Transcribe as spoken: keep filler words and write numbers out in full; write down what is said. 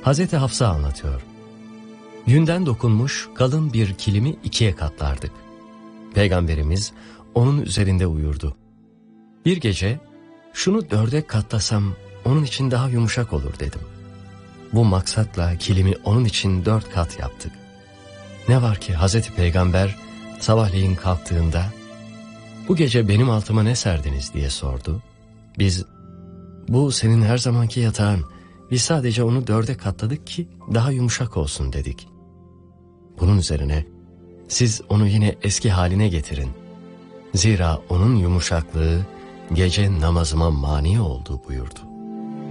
Hazreti Hafsa anlatıyor. Yünden dokunmuş kalın bir kilimi ikiye katlardık. Peygamberimiz onun üzerinde uyurdu. Bir gece şunu dörde katlasam onun için daha yumuşak olur dedim. Bu maksatla kilimi onun için dört kat yaptık. Ne var ki Hazreti Peygamber sabahleyin kalktığında bu gece benim altıma ne serdiniz diye sordu. Biz bu senin her zamanki yatağın, biz sadece onu dörde katladık ki daha yumuşak olsun dedik. Bunun üzerine siz onu yine eski haline getirin. Zira onun yumuşaklığı gece namazıma mani oldu buyurdu.